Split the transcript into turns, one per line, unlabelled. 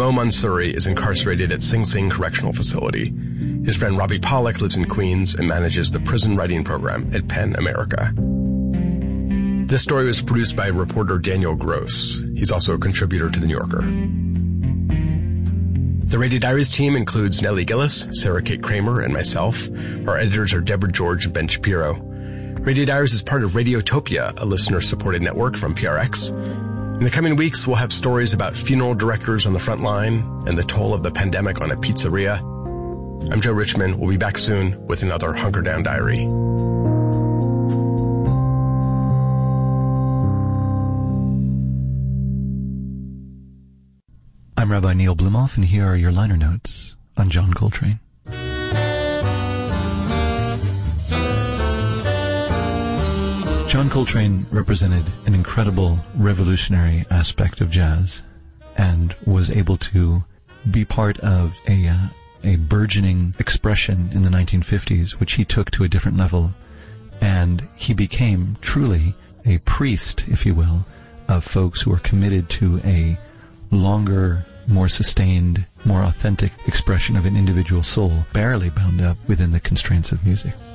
Mo Mansouri is incarcerated at Sing Sing Correctional Facility. His friend Robbie Pollack lives in Queens and manages the prison writing program at PEN America. This story was produced by reporter Daniel Gross. He's also a contributor to The New Yorker. The Radio Diaries team includes Nellie Gillis, Sarah Kate Kramer, and myself. Our editors are Deborah George and Ben Shapiro. Radio Diaries is part of Radiotopia, a listener-supported network from PRX. In the coming weeks, we'll have stories about funeral directors on the front line and the toll of the pandemic on a pizzeria. I'm Joe Richmond. We'll be back soon with another Hunker Down Diary.
I'm Rabbi Neil Blumoff, and here are your liner notes on John Coltrane. John Coltrane represented an incredible revolutionary aspect of jazz and was able to be part of a burgeoning expression in the 1950s, which he took to a different level. And he became truly a priest, if you will, of folks who are committed to a longer, more sustained, more authentic expression of an individual soul, barely bound up within the constraints of music.